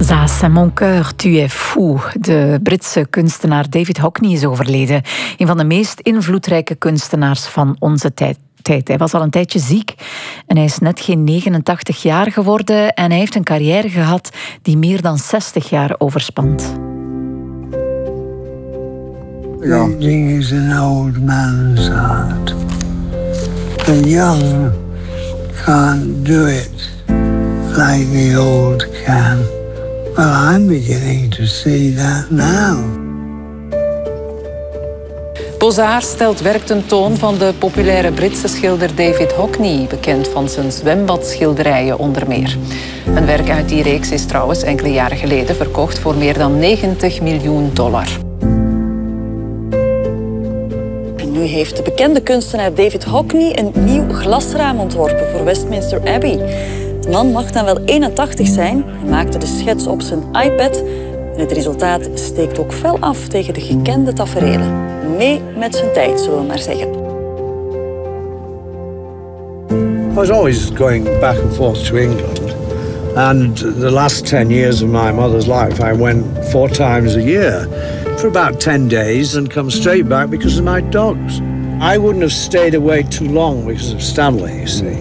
Ça, c'est mon cœur, tu es fou. De Britse kunstenaar David Hockney is overleden. Een van de meest invloedrijke kunstenaars van onze tijd. Hij was al een tijdje ziek en hij is net geen 89 jaar geworden en hij heeft een carrière gehad die meer dan 60 jaar overspant. Painting is an old man's art. The young can't do it like the old can. Well, I'm beginning to see that now. Beaux-Arts stelt werk tentoon van de populaire Britse schilder David Hockney, bekend van zijn zwembadschilderijen onder meer. Een werk uit die reeks is trouwens enkele jaren geleden verkocht voor meer dan $90 miljoen. En nu heeft de bekende kunstenaar David Hockney een nieuw glasraam ontworpen voor Westminster Abbey. De man mag dan wel 81 zijn. Hij maakte de schets op zijn iPad. En het resultaat steekt ook fel af tegen de gekende taferelen. Mee met zijn tijd, zullen we maar zeggen. I was always going back and forth to England. And the last 10 years of my mother's life, I went 4 times a year for about 10 days and come straight back because of my dogs. I wouldn't have stayed away too long because of Stanley, you see.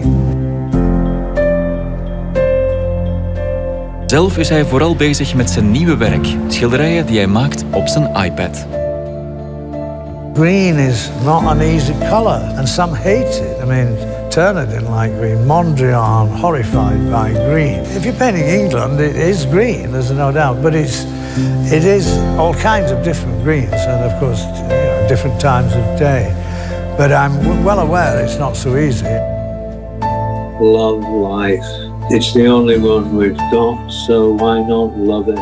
Zelf is hij vooral bezig met zijn nieuwe werk. Schilderijen die hij maakt op zijn iPad. Green is not an easy colour, and some hate it. I mean, Turner didn't like green. Mondrian, horrified by green. If you're painting England, it is green, there's no doubt. But it is all kinds of different greens, and of course, different times of day. But I'm well aware it's not so easy. Love life. It's the only one we've got, so why not love it?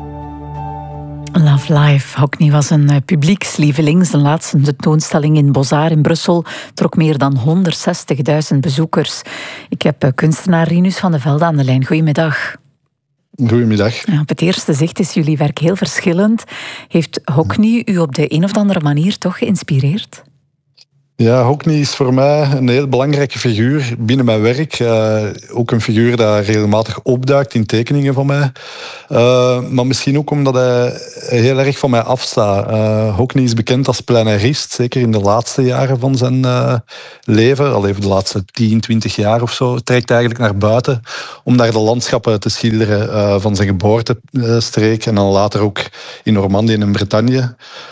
Love Life. Hockney was een publiekslieveling. Zijn laatste tentoonstelling in Beaux-Arts in Brussel trok meer dan 160.000 bezoekers. Ik heb kunstenaar Rinus van de Velde aan de lijn. Goedemiddag. Goedemiddag. Ja, op het eerste zicht is jullie werk heel verschillend. Heeft Hockney u op de een of andere manier toch geïnspireerd? Ja, Hockney is voor mij een heel belangrijke figuur binnen mijn werk. Ook een figuur die regelmatig opduikt in tekeningen van mij. Maar misschien ook omdat hij heel erg van mij afstaat. Hockney is bekend als pleinairist, zeker in de laatste jaren van zijn leven. Al even de laatste 10, 20 jaar of zo. Trekt eigenlijk naar buiten om daar de landschappen te schilderen van zijn geboortestreek. En dan later ook in Normandië en in Bretagne.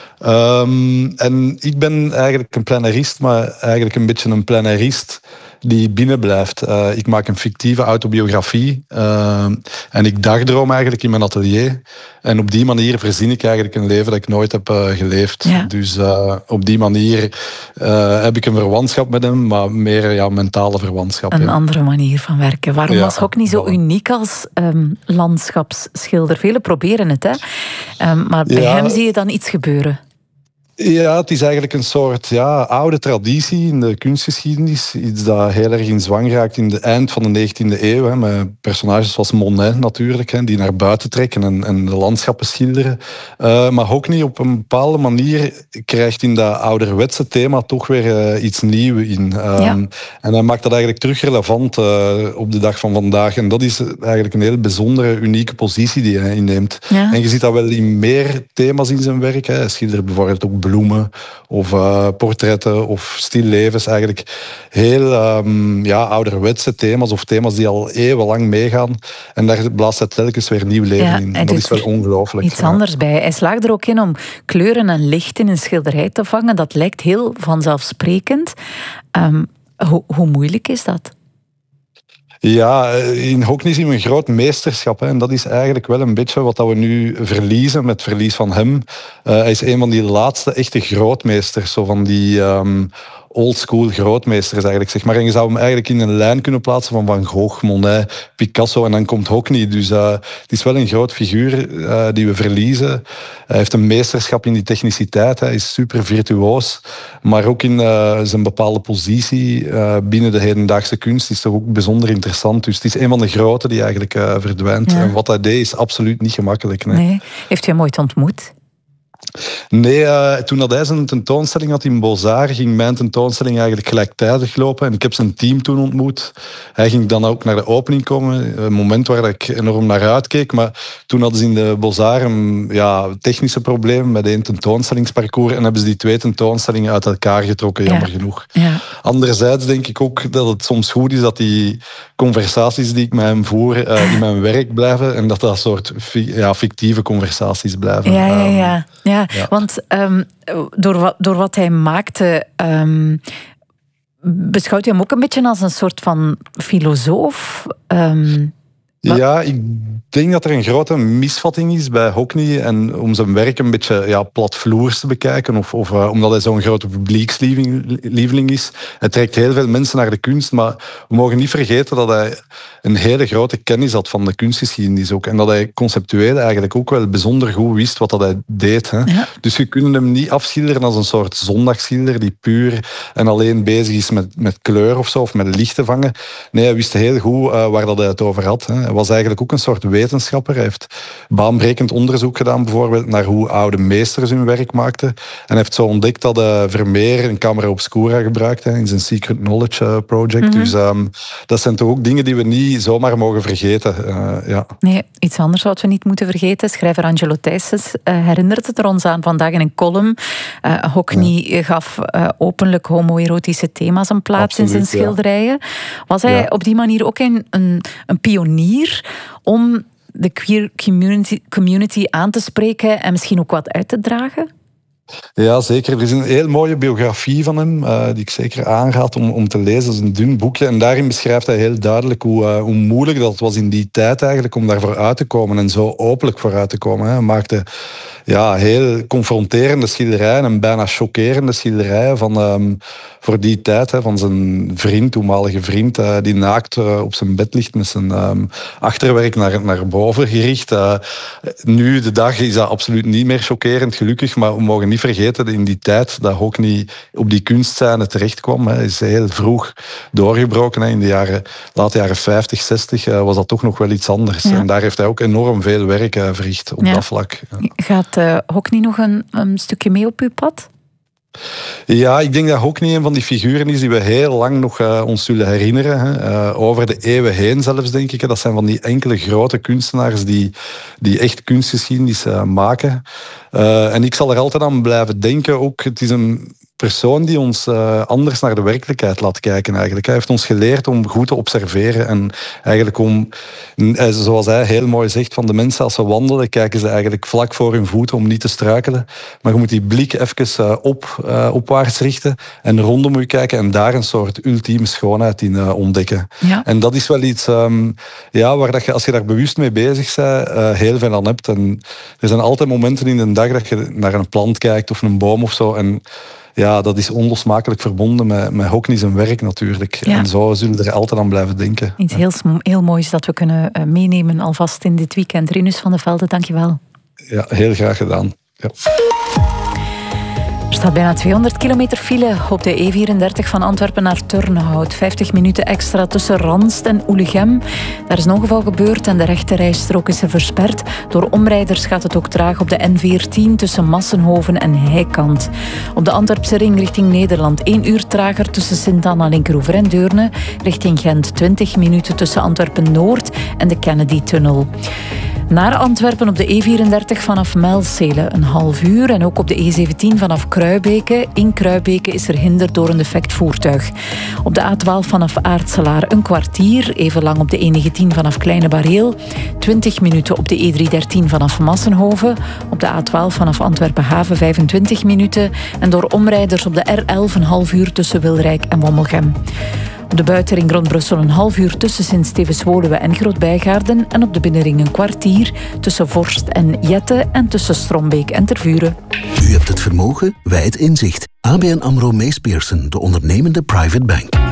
En ik ben eigenlijk een pleinairist, maar eigenlijk een beetje een pleinairist die binnen blijft. Ik maak een fictieve autobiografie en ik dagdroom eigenlijk in mijn atelier. En op die manier verzin ik eigenlijk een leven dat ik nooit heb geleefd. Ja. Dus op die manier heb ik een verwantschap met hem, maar meer mentale verwantschap. Een andere manier van werken. Waarom was Hockney zo uniek als landschapsschilder? Velen proberen het, hè? Maar bij hem zie je dan iets gebeuren. Ja, het is eigenlijk een soort oude traditie in de kunstgeschiedenis. Iets dat heel erg in zwang raakt in het eind van de 19e eeuw. Hè, met personages zoals Monet natuurlijk, hè, die naar buiten trekken en de landschappen schilderen. Maar Hockney op een bepaalde manier krijgt in dat ouderwetse thema toch weer iets nieuws in. En hij maakt dat eigenlijk terug relevant op de dag van vandaag. En dat is eigenlijk een heel bijzondere, unieke positie die hij inneemt. Ja. En je ziet dat wel in meer thema's in zijn werk. Hè. Hij schildert bijvoorbeeld ook bloemen of portretten of stillevens. Eigenlijk heel ouderwetse thema's of thema's die al eeuwenlang meegaan. En daar blaast hij telkens weer nieuw leven in. En dat is wel ongelooflijk. Iets anders bij. Hij slaagt er ook in om kleuren en licht in een schilderij te vangen. Dat lijkt heel vanzelfsprekend. Hoe moeilijk is dat? Ja, in Hockney zien we een groot meesterschap. Hè. En dat is eigenlijk wel een beetje wat we nu verliezen met het verlies van hem. Hij is een van die laatste echte grootmeesters. Zo van die oldschool grootmeesters eigenlijk, zeg maar. En je zou hem eigenlijk in een lijn kunnen plaatsen van Van Gogh, Monet, Picasso en dan komt Hockney. Dus het is wel een groot figuur die we verliezen. Hij heeft een meesterschap in die techniciteit. Hij is super virtuoos. Maar ook in zijn bepaalde positie binnen de hedendaagse kunst is toch ook bijzonder interessant. Dus het is een van de grote die eigenlijk verdwijnt. Ja. En wat hij deed is absoluut niet gemakkelijk. Nee. Heeft u hem ooit ontmoet? Nee, toen hij zijn tentoonstelling had in Beaux-Arts, ging mijn tentoonstelling eigenlijk gelijktijdig lopen. En ik heb zijn team toen ontmoet. Hij ging dan ook naar de opening komen. Een moment waar ik enorm naar uitkeek. Maar toen hadden ze in de Beaux-Arts technische problemen met één tentoonstellingsparcours. En hebben ze die 2 tentoonstellingen uit elkaar getrokken, jammer genoeg. Ja. Anderzijds denk ik ook dat het soms goed is dat die conversaties die ik met hem voer in mijn werk blijven. En dat dat soort fictieve conversaties blijven. Ja, want door wat hij maakte, beschouwt u hem ook een beetje als een soort van filosoof? Ja, ik denk dat er een grote misvatting is bij Hockney en om zijn werk een beetje platvloers te bekijken of omdat hij zo'n grote publiekslieveling is. Hij trekt heel veel mensen naar de kunst, maar we mogen niet vergeten dat hij een hele grote kennis had van de kunstgeschiedenis ook en dat hij conceptueel eigenlijk ook wel bijzonder goed wist wat dat hij deed. Hè. Ja. Dus je kunt hem niet afschilderen als een soort zondagsschilder die puur en alleen bezig is met kleur of zo, of met licht te vangen. Nee, hij wist heel goed waar dat hij het over had. Hè. Hij was eigenlijk ook een soort wetenschapper. Hij heeft baanbrekend onderzoek gedaan bijvoorbeeld naar hoe oude meesters hun werk maakten. En hij heeft zo ontdekt dat Vermeer een camera obscura gebruikte in zijn Secret Knowledge Project. Mm-hmm. Dus dat zijn toch ook dingen die we niet zomaar mogen vergeten. Nee, iets anders wat we niet moeten vergeten. Schrijver Angelo Thijsens herinnert het er ons aan vandaag in een column. Hockney gaf openlijk homoerotische thema's een plaats in zijn schilderijen. Was hij op die manier ook een pionier om de queer community aan te spreken en misschien ook wat uit te dragen? Ja, zeker. Er is een heel mooie biografie van hem, die ik zeker aanraad om te lezen. Dat is een dun boekje en daarin beschrijft hij heel duidelijk hoe moeilijk dat was in die tijd eigenlijk om daarvoor uit te komen en zo openlijk vooruit te komen. Hij maakte heel confronterende schilderijen en bijna chockerende schilderijen voor die tijd. Van zijn toenmalige vriend, die naakt op zijn bed ligt met zijn achterwerk naar boven gericht. Nu, de dag, is dat absoluut niet meer chockerend, gelukkig, maar we mogen niet vergeten in die tijd dat Hockney op die kunstscène terechtkwam. Hij is heel vroeg doorgebroken. In de late jaren 50, 60 was dat toch nog wel iets anders. Ja. En daar heeft hij ook enorm veel werk verricht op dat vlak. Ja. Gaat Hockney nog een stukje mee op uw pad? Ja, ik denk dat Hockney een van die figuren is die we heel lang nog ons zullen herinneren. Over de eeuwen heen zelfs, denk ik. Dat zijn van die enkele grote kunstenaars die echt kunstgeschiedenis maken. En ik zal er altijd aan blijven denken. Ook, het is een persoon die ons anders naar de werkelijkheid laat kijken eigenlijk. Hij heeft ons geleerd om goed te observeren en eigenlijk om, zoals hij heel mooi zegt, van de mensen als ze wandelen, kijken ze eigenlijk vlak voor hun voeten om niet te struikelen. Maar je moet die blik even opwaarts richten en rondom je kijken en daar een soort ultieme schoonheid in ontdekken. Ja. En dat is wel iets waar dat je, als je daar bewust mee bezig bent, heel veel aan hebt. En er zijn altijd momenten in de dag dat je naar een plant kijkt of een boom of zo en ja, dat is onlosmakelijk verbonden met Hockney zijn werk natuurlijk. Ja. En zo zullen we er altijd aan blijven denken. Iets heel moois dat we kunnen meenemen alvast in dit weekend. Rinus van de Velde, dankjewel. Ja, heel graag gedaan. Ja. Er staat bijna 200 kilometer file op de E34 van Antwerpen naar Turnhout. 50 minuten extra tussen Ranst en Oelegem. Daar is een ongeval gebeurd en de rechterrijstrook is versperd. Door omrijders gaat het ook traag op de N14 tussen Massenhoven en Heikant. Op de Antwerpse ring richting Nederland 1 uur trager tussen Sint-Anna, Linkeroever en Deurne. Richting Gent 20 minuten tussen Antwerpen-Noord en de Kennedy-tunnel. Naar Antwerpen op de E34 vanaf Melzele een half uur. En ook op de E17 vanaf Kruibeke. In Kruibeke is er hinder door een defect voertuig. Op de A12 vanaf Aartselaar een kwartier. Even lang op de E19 vanaf Kleine Bareel. 20 minuten op de E313 vanaf Massenhoven. Op de A12 vanaf Antwerpen-Haven 25 minuten. En door omrijders op de R11 een half uur tussen Wilrijk en Wommelgem. Op de buitenring rond Brussel een half uur tussen Sint-Stevens-Woluwe en Groot-Bijgaarden. En op de binnenring een kwartier tussen Vorst en Jette en tussen Strombeek en Tervuren. U hebt het vermogen, wij het inzicht. ABN AMRO Mees Pierson, de ondernemende private bank.